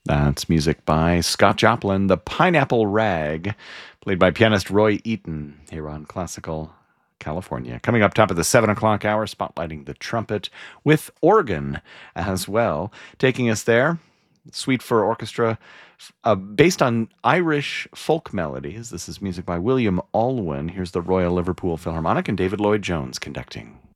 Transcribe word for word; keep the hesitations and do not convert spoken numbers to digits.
That's music by Scott Joplin, The Pineapple Rag, played by pianist Roy Eaton here on Classical California. Coming up top of the seven o'clock hour, spotlighting the trumpet with organ as well. Taking us there, Suite for Orchestra, uh, based on Irish folk melodies. This is music by William Alwyn. Here's the Royal Liverpool Philharmonic and David Lloyd Jones conducting.